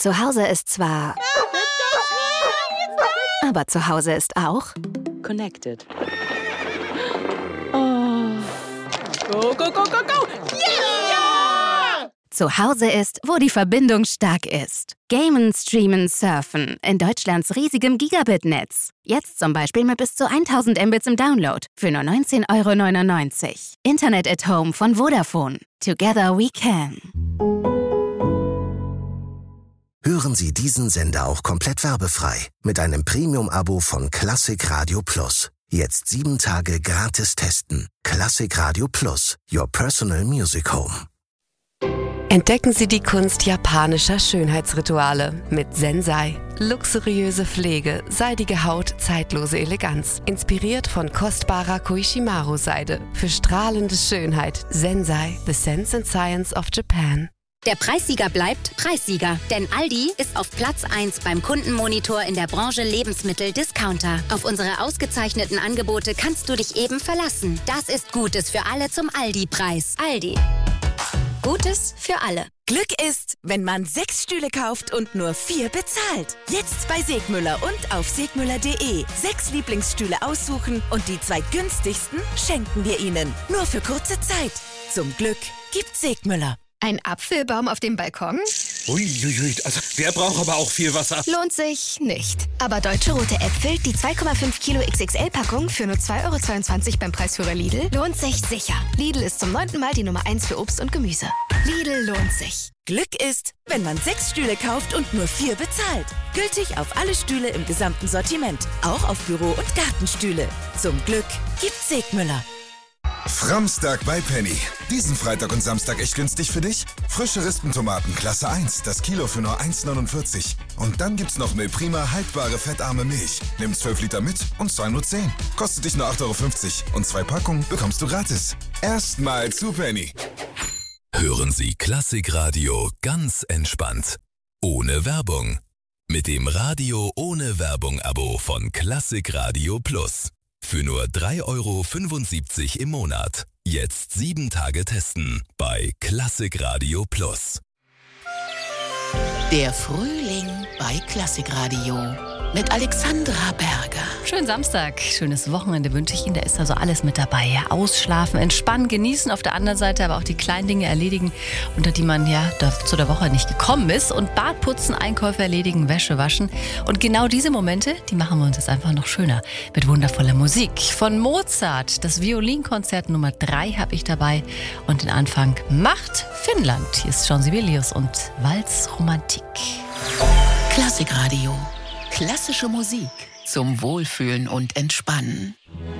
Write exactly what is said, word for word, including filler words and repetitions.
Zu Hause ist zwar... Aber zu Hause ist auch... Connected. Oh. Go, go, go, go, go! Yeah! Zu Hause ist, wo die Verbindung stark ist. Gamen, streamen, surfen. In Deutschlands riesigem Gigabit-Netz. Jetzt zum Beispiel mit bis zu tausend Mbits im Download. Für nur neunzehn Euro neunundneunzig. Internet at Home von Vodafone. Together we can. Hören Sie diesen Sender auch komplett werbefrei mit einem Premium-Abo von Classic Radio Plus. Jetzt sieben Tage gratis testen. Classic Radio Plus, your personal music home. Entdecken Sie die Kunst japanischer Schönheitsrituale mit Sensai. Luxuriöse Pflege, seidige Haut, zeitlose Eleganz. Inspiriert von kostbarer Koishimaru-Seide. Für strahlende Schönheit. Sensai, the sense and science of Japan. Der Preissieger bleibt Preissieger, denn Aldi ist auf Platz eins beim Kundenmonitor in der Branche Lebensmittel-Discounter. Auf unsere ausgezeichneten Angebote kannst du dich eben verlassen. Das ist Gutes für alle zum Aldi-Preis. Aldi. Gutes für alle. Glück ist, wenn man sechs Stühle kauft und nur vier bezahlt. Jetzt bei Segmüller und auf segmüller punkt de. Sechs Lieblingsstühle aussuchen und die zwei günstigsten schenken wir Ihnen. Nur für kurze Zeit. Zum Glück gibt Segmüller. Ein Apfelbaum auf dem Balkon? Uiuiui, also der braucht aber auch viel Wasser. Lohnt sich nicht. Aber Deutsche Rote Äpfel, die zwei Komma fünf Kilo X X L-Packung für nur zwei Euro zweiundzwanzig beim Preisführer Lidl, lohnt sich sicher. Lidl ist zum neunten Mal die Nummer eins für Obst und Gemüse. Lidl lohnt sich. Glück ist, wenn man sechs Stühle kauft und nur vier bezahlt. Gültig auf alle Stühle im gesamten Sortiment. Auch auf Büro- und Gartenstühle. Zum Glück gibt's Segmüller. Framstag bei Penny. Diesen Freitag und Samstag echt günstig für dich? Frische Rispentomaten Klasse eins, das Kilo für nur eins neunundvierzig. Und dann gibt's noch Milprima haltbare fettarme Milch. Nimm zwölf Liter mit und zahl nur zehn. Kostet dich nur acht Euro fünfzig und zwei Packungen bekommst du gratis. Erstmal zu Penny. Hören Sie Klassikradio ganz entspannt. Ohne Werbung. Mit dem Radio ohne Werbung-Abo von Klassikradio Plus. Für nur drei Euro fünfundsiebzig im Monat. Jetzt sieben Tage testen bei Klassikradio Plus. Der Frühling bei Klassikradio mit Alexandra Berger. Schönen Samstag, schönes Wochenende wünsche ich Ihnen. Da ist also alles mit dabei. Ja, ausschlafen, entspannen, genießen. Auf der anderen Seite aber auch die kleinen Dinge erledigen, unter die man ja zu der Woche nicht gekommen ist. Und Bad putzen, Einkäufe erledigen, Wäsche waschen. Und genau diese Momente, die machen wir uns jetzt einfach noch schöner. Mit wundervoller Musik. Von Mozart, das Violinkonzert Nummer drei habe ich dabei. Und den Anfang macht Finnland. Hier ist John Sibelius und Walzromantik. Klassikradio. Klassische Musik zum Wohlfühlen und Entspannen.